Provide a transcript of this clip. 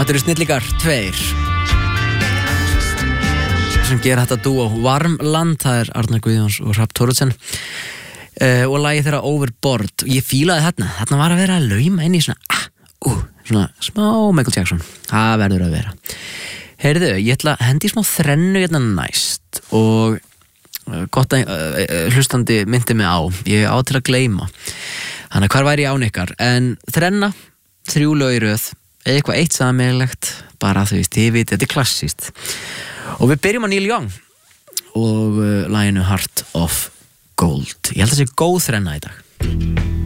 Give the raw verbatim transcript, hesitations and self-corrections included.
Þetta eru snillingar tveir sem gera þetta dúo Varmland, það er Arnar Guðjóns og Hrafn Thoroddsen uh, og lagið þeirra Overboard. Ég fílaði þarna, þarna var að vera að lauma inn í svona, ah, uh, svona smá Michael Jackson, það verður að vera. Heyrðu, ég ætla að hendi smá þrennu hérna næst og uh, gott að uh, hlustandi myndi mig á, ég á til að gleyma. Þannig hvar væri ég án ykkar, en þrenna, þrjú lög í röð, eitthvað eitt sameiginlegt, bara þú veist, ég veit, þetta er klassískt. Og við byrjum á Neil Young og uh, laginu Heart of Gold. Ég held að það sé góð þrenna í dag.